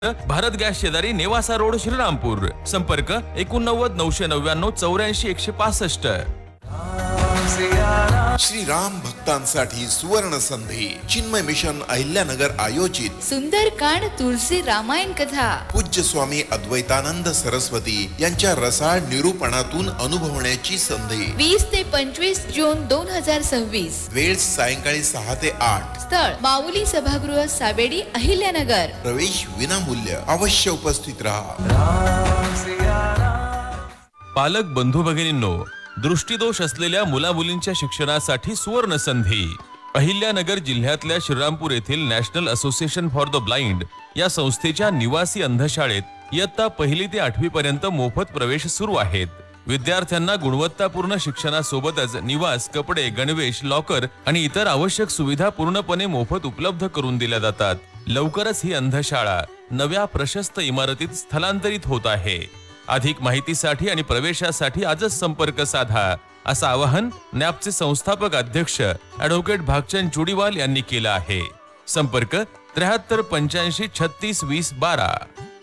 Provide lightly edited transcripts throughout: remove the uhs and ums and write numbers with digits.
Bharat gas शेजारी Nevasa road Shrirampur. संपर्क 89 999 84 165. श्रीराम भक्तांसाठी सुवर्ण संधी. चिन्मय मिशन अहिल्यानगर आयोजित सुंदरकांड तुळशी रामायण कथा पूज्य स्वामी अद्वैतानंद सरस्वती यांच्या रसाळ निरूपणातून अनुभवण्याची संधी. 20 ते 25 जून 2026. वेळ सायंकाळी 6 ते 8. स्थळ माऊली सभागृह सावेडी अहिल्यानगर. प्रवेश विनामूल्य. अवश्य उपस्थित राहा. पालक बंधू भगिनींनो, दृष्टिदोष असलेल्या मुलामुलींच्या शिक्षणासाठी सुवर्ण संधी. अहिल्यानगर जिल्ह्यातल्या श्रीरामपूर येथील national association for the blind या संस्थेच्या निवासी अंधशाळेत इयत्ता 1ली ते 8वी पर्यंत मोफत प्रवेश सुरू आहेत. विद्यार्थ्यांना गुणवत्तापूर्ण शिक्षणासोबतच निवास, कपडे, गणवेश, लॉकर आणि इतर आवश्यक सुविधा पूर्णपणे मोफत उपलब्ध करून दिल्या जातात. लवकरच ही अंधशाळा नव्या प्रशस्त इमारतीत स्थलांतरित होत आहे. अधिक माहितीसाठी आणि प्रवेशासाठी आजच संपर्क साधा, असं आवाहन नॅपचे संस्थापक अध्यक्ष ॲडव्होकेट भागचंद चुडीवाल यांनी केलं आहे. संपर्क 73 85 36 20 12.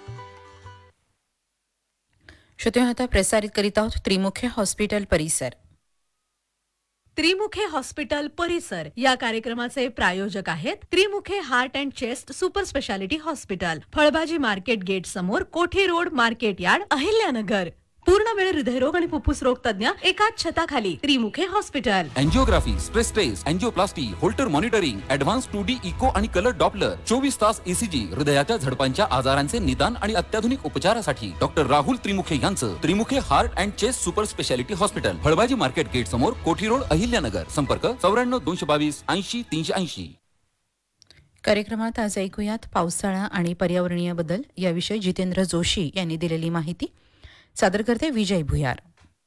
श्रोते आता प्रसारित करीत आहोत त्रिमुखे हॉस्पिटल परिसर. त्रिमुखे हॉस्पिटल परिसर या कार्यक्रमाचे प्रायोजक आहेत Trimukhe heart and chest super speciality hospital, फळभाजी मार्केट गेट समोर, कोठी रोड, मार्केट यार्ड, अहिल्यानगर. पूर्ण वेळ हृदयरोग आणि फुफ्फुस रोग तज्ञ एकाच छताखाली. Trimukhe hospital. Angiography, stress taste, एंजिओप्लास्टी, Holter monitoring, advance 2D eco आणि कलर डॉपलर, 24 तास ECG, हृदयाच्या झडपांच्या आजारांचे निदान आणि अत्याधुनिक उपचारासाठी डॉक्टर राहुल त्रिमुखे यांचं Trimukhe heart and chest super speciality hospital, फळभाजी मार्केट गेट समोर, कोठी रोड, अहिल्यानगर. संपर्क 94 222 80 380. कार्यक्रमात आज ऐकूयात पावसाळा आणि पर्यावरणीय बदल याविषयी जितेंद्र जोशी यांनी दिलेली माहिती. सादर करते विजय भुयार.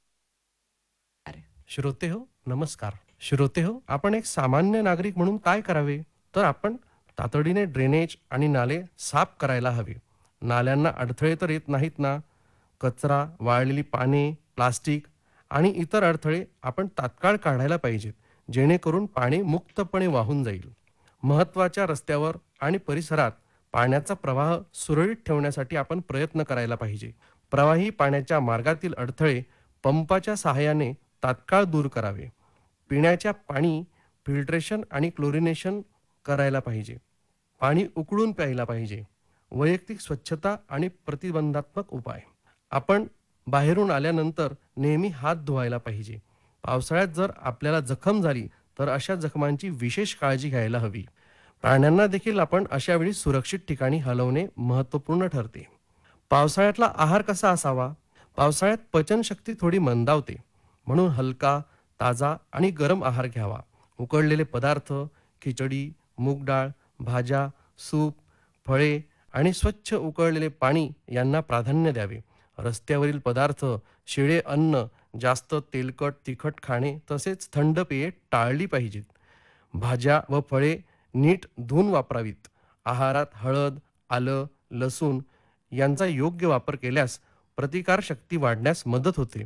श्रोते हो, नमस्कार. श्रोते हो, आपण एक सामान्य नागरिक म्हणून काय करावे, तर आपण तातडीने ड्रेनेज आणि नाले साफ करायला हवे. नाल्यांना अडथळे तर येत नाहीत ना? कचरा, वाळलेली पाने, प्लास्टिक आणि इतर अडथळे आपण तात्काळ काढायला पाहिजेत, जेणेकरून पाणी मुक्तपणे वाहून जाईल. महत्त्वाच्या रस्त्यावर आणि परिसरात पाण्याचा प्रवाह सुरळीत ठेवण्यासाठी आपण प्रयत्न करायला पाहिजे. प्रवाही पाण्याच्या मार्गातील अडथळे पंपाच्या सहाय्याने तात्काळ दूर करावे. पिण्याच्या पाणी फिल्ट्रेशन आणि क्लोरिनेशन करायला पाहिजे. पाणी उकळून प्यायला पाहिजे. वैयक्तिक स्वच्छता आणि प्रतिबंधात्मक उपाय. आपण बाहेरून आल्यानंतर नेहमी हात धुवायला पाहिजे. पावसाळ्यात जर आपल्याला जखम झाली तर अशा जखमांची विशेष काळजी घ्यायला हवी. प्राण्यांना देखील आपण अशा वेळी सुरक्षित ठिकाणी हलवणे महत्त्वपूर्ण ठरते. पावसाळ्यातला आहार कसा असावा? पावसाळ्यात पचनशक्ती थोडी मंदावते, म्हणून हलका, ताजा आणि गरम आहार घ्यावा. उकडलेले पदार्थ, खिचडी, मूग डाळ, भाज्या, सूप, फळे आणि स्वच्छ उकळलेले पाणी यांना प्राधान्य द्यावे. रस्त्यावरील पदार्थ, शिळे अन्न, जास्त तेलकट तिखट खाणे तसेच थंड पेये टाळली पाहिजेत. भाज्या व फळे नीट धुवून वापरावीत. आहारात हळद, आलं, लसूण यांचा योग्य वापर केल्यास प्रतिकारशक्ती वाढण्यास मदत होते.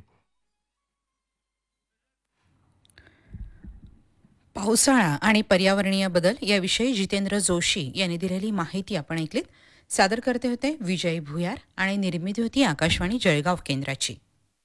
पावसाळा आणि पर्यावरणीय बदल याविषयी जितेंद्र जोशी यांनी दिलेली माहिती आपण ऐकलीत. सादर करते होते विजय भुयार आणि निर्मिती होती आकाशवाणी जळगाव केंद्राची.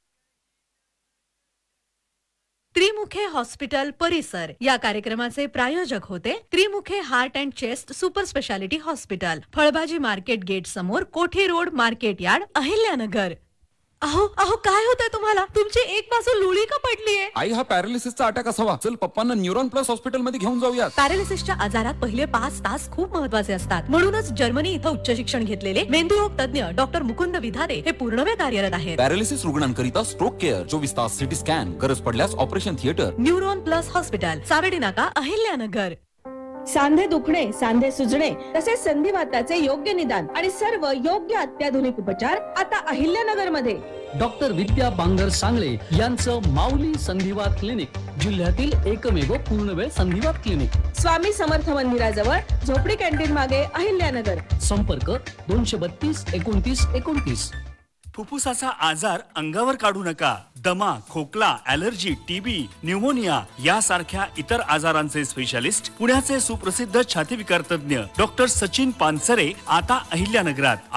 त्रिमुखे हॉस्पिटल परिसर या कार्यक्रमाचे प्रायोजक होते Trimukhe heart and chest super speciality hospital, फळभाजी मार्केट गेट समोर, कोठी रोड, मार्केट यार्ड, अहिल्यानगर. अहो अहो, काय होतंय तुम्हाला? तुमची एक बाजू लुळी का पडलीये? आई, हा पॅरालिसिसचा अटॅक असावा. चल पप्पांना न्यूरॉन प्लस हॉस्पिटल मध्ये घेऊन जाऊया. पॅरालिसिसच्या आजारात पहिले 5 तास खूप महत्वाचे असतात. म्हणूनच जर्मनी इथं उच्च शिक्षण घेतलेले मेंदुरोग तज्ञ डॉक्टर मुकुंद विधाते हे पूर्णवेळ कार्यरत आहेत. पॅरालिसिस रुग्णांकरिता स्ट्रोक केअर, 24 तास सिटी स्कॅन, गरज पडल्यास operation theatre. Neuron plus hospital, Savedi नाका, अहिल्यानगर. सांधे दुखणे, सांधे सुजणे तसेच संधिवाताचे योग्य निदान आणि सर्व योग्य अत्याधुनिक उपचार आता अहिल्यानगर मध्ये. डॉक्टर विद्या बांगर सांगळे यांचं माऊली संधिवात क्लिनिक, जिल्ह्यातील एकमेव पूर्णवेळ संधिवात क्लिनिक, स्वामी समर्थ मंदिराजवळ, झोपडी कॅन्टीन मागे, अहिल्यानगर. संपर्क 232 29 29. फुफ्फुसाचा आजार अंगावर काढू नका. दमा, खोकला, ॲलर्जी, TB, न्यूमोनिया यासारख्या इतर आजारांचे स्पेशालिस्ट पुण्याचे सुप्रसिद्ध छातीविकार तज्ञ डॉक्टर सचिन पानसरे आता अहिल्यानगरात.